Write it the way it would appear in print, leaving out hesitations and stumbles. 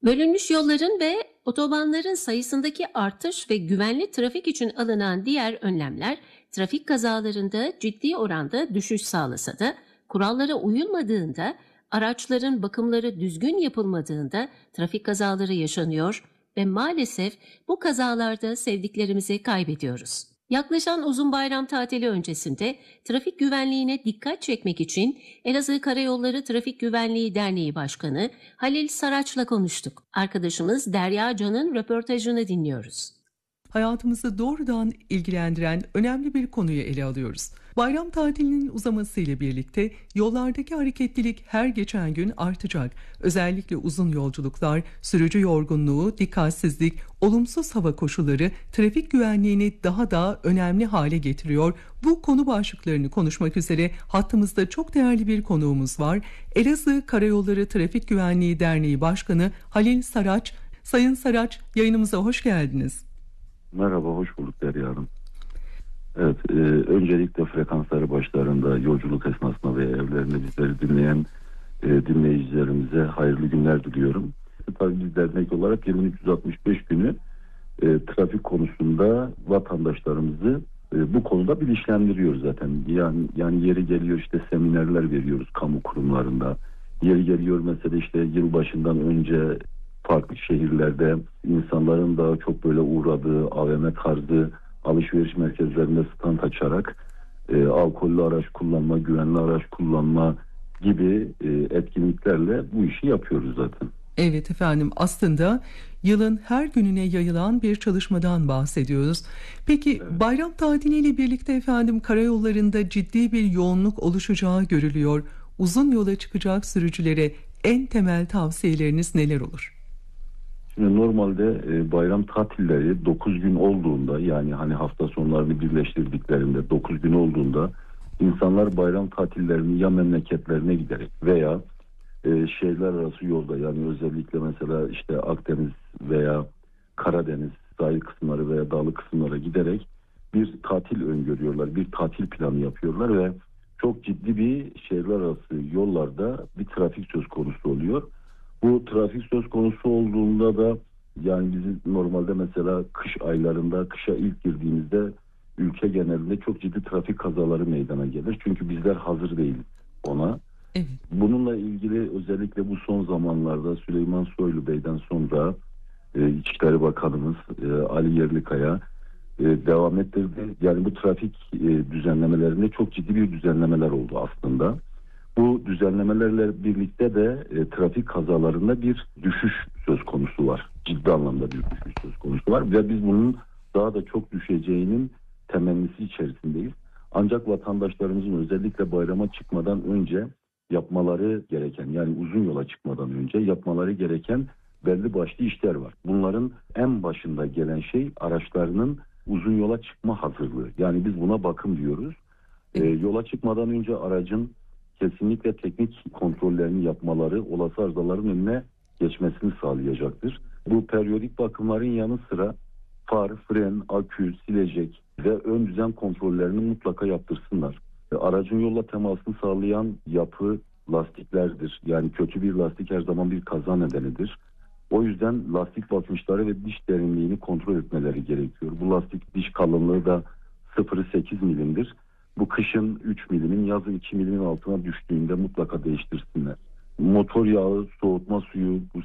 Bölünmüş yolların ve otobanların sayısındaki artış ve güvenli trafik için alınan diğer önlemler, trafik kazalarında ciddi oranda düşüş sağlasa da, kurallara uyulmadığında, araçların bakımları düzgün yapılmadığında trafik kazaları yaşanıyor ve maalesef bu kazalarda sevdiklerimizi kaybediyoruz. Yaklaşan uzun bayram tatili öncesinde trafik güvenliğine dikkat çekmek için Elazığ Karayolları Trafik Güvenliği Derneği Başkanı Halil Saraç'la konuştuk. Arkadaşımız Derya Can'ın röportajını dinliyoruz. Hayatımızı doğrudan ilgilendiren önemli bir konuyu ele alıyoruz. Bayram tatilinin uzamasıyla birlikte yollardaki hareketlilik her geçen gün artacak. Özellikle uzun yolculuklar, sürücü yorgunluğu, dikkatsizlik, olumsuz hava koşulları trafik güvenliğini daha da önemli hale getiriyor. Bu konu başlıklarını konuşmak üzere hattımızda çok değerli bir konuğumuz var. Elazığ Karayolları Trafik Güvenliği Derneği Başkanı Halil Saraç. Sayın Saraç, yayınımıza hoş geldiniz. Merhaba, hoş bulduk Derya Hanım. Evet, öncelikle frekansları başlarında yolculuk esnasında ve evlerinde bizleri dinleyen dinleyicilerimize hayırlı günler diliyorum. Tabii biz dernek olarak yılın 365 günü trafik konusunda vatandaşlarımızı bu konuda bilinçlendiriyoruz zaten. Yani yeri geliyor işte seminerler veriyoruz kamu kurumlarında. Yeri geliyor mesela işte yılbaşından önce farklı şehirlerde insanların daha çok böyle uğradığı AVM tarzı alışveriş merkezlerinde stand açarak alkollü araç kullanma, güvenli araç kullanma gibi etkinliklerle bu işi yapıyoruz zaten. Evet efendim, aslında yılın her gününe yayılan bir çalışmadan bahsediyoruz. Peki Evet. bayram tatiliyle birlikte efendim karayollarında ciddi bir yoğunluk oluşacağı görülüyor. Uzun yola çıkacak sürücülere en temel tavsiyeleriniz neler olur? Şimdi normalde bayram tatilleri 9 gün olduğunda, yani hani hafta sonlarını birleştirdiklerinde 9 gün olduğunda insanlar bayram tatillerini ya memleketlerine giderek veya şehirler arası yolda, yani özellikle mesela işte Akdeniz veya Karadeniz sahil kısımları veya dağlı kısımlara giderek bir tatil öngörüyorlar, bir tatil planı yapıyorlar ve çok ciddi bir şehirler arası yollarda bir trafik söz konusu oluyor. Bu trafik söz konusu olduğunda da yani bizim normalde mesela kış aylarında, kışa ilk girdiğimizde ülke genelinde çok ciddi trafik kazaları meydana gelir. Çünkü bizler hazır değiliz ona. Evet. Bununla ilgili özellikle bu son zamanlarda Süleyman Soylu Bey'den sonra İçişleri Bakanımız Ali Yerlikaya devam ettirdi. Yani bu trafik düzenlemelerinde çok ciddi bir düzenlemeler oldu aslında. Bu düzenlemelerle birlikte de trafik kazalarında bir düşüş söz konusu var. Ciddi anlamda bir düşüş söz konusu var ve biz bunun daha da çok düşeceğinin temennisi içerisindeyiz. Ancak vatandaşlarımızın özellikle bayrama çıkmadan önce yapmaları gereken, yani uzun yola çıkmadan önce yapmaları gereken belli başlı işler var. Bunların en başında gelen şey araçlarının uzun yola çıkma hazırlığı. Yani biz buna bakım diyoruz. Yola çıkmadan önce aracın kesinlikle teknik kontrollerini yapmaları olası arızaların önüne geçmesini sağlayacaktır. Bu periyodik bakımların yanı sıra far, fren, akü, silecek ve ön düzen kontrollerini mutlaka yaptırsınlar. Aracın yolla temasını sağlayan yapı lastiklerdir. Yani kötü bir lastik her zaman bir kaza nedenidir. O yüzden lastik basınçları ve diş derinliğini kontrol etmeleri gerekiyor. Bu lastik diş kalınlığı da 0,8 milimdir. Bu kışın 3 milimin, yazın 2 milimin altına düştüğünde mutlaka değiştirsinler. Motor yağı, soğutma suyu, bu